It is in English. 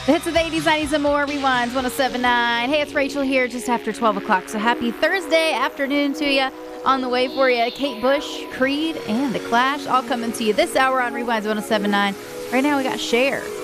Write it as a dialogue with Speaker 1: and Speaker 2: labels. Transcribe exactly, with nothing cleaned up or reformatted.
Speaker 1: The hits of the eighties, nineties, and more. Rewinds one oh seven point nine. Hey, it's Rachel here just after twelve o'clock. So happy Thursday afternoon to you. On the way for you, Kate Bush, Creed, and The Clash all coming to you this hour on Rewinds one oh seven point nine. Right now we got Cher.